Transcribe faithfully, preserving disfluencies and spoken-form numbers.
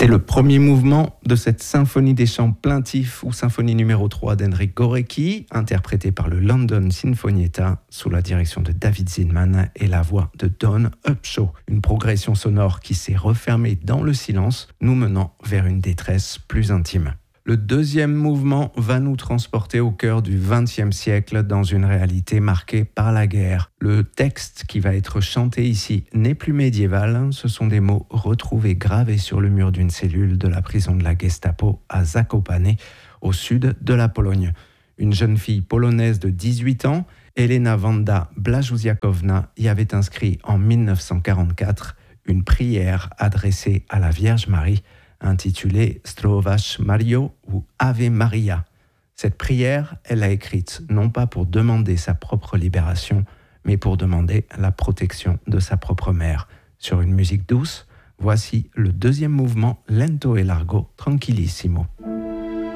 C'était le premier mouvement de cette symphonie des chants plaintifs ou symphonie numéro trois d'Henryk Górecki, interprétée par le London Sinfonietta sous la direction de David Zinman et la voix de Dawn Upshaw. Une progression sonore qui s'est refermée dans le silence, nous menant vers une détresse plus intime. Le deuxième mouvement va nous transporter au cœur du vingtième siècle dans une réalité marquée par la guerre. Le texte qui va être chanté ici n'est plus médiéval, ce sont des mots retrouvés gravés sur le mur d'une cellule de la prison de la Gestapo à Zakopane, au sud de la Pologne. Une jeune fille polonaise de dix-huit ans, Elena Wanda Błażusiakowna, y avait inscrit en dix-neuf cent quarante-quatre une prière adressée à la Vierge Marie, intitulée Zdrowaś Mario ou Ave Maria. Cette prière, elle l'a écrite non pas pour demander sa propre libération, mais pour demander la protection de sa propre mère. Sur une musique douce, voici le deuxième mouvement Lento e largo tranquillissimo.